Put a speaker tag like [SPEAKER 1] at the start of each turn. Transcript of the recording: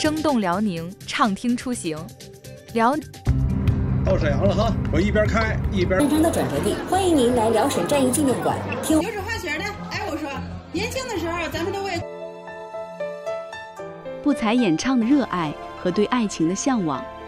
[SPEAKER 1] 生动辽宁，畅听出行。
[SPEAKER 2] 到沈阳了哈，我一边开一边。
[SPEAKER 3] 战争的转折地，欢迎您来辽沈战役纪念馆听。
[SPEAKER 4] 油水滑雪的，哎，我说，年轻的时候咱们都为
[SPEAKER 5] 不才演唱的热爱和对爱情的向往。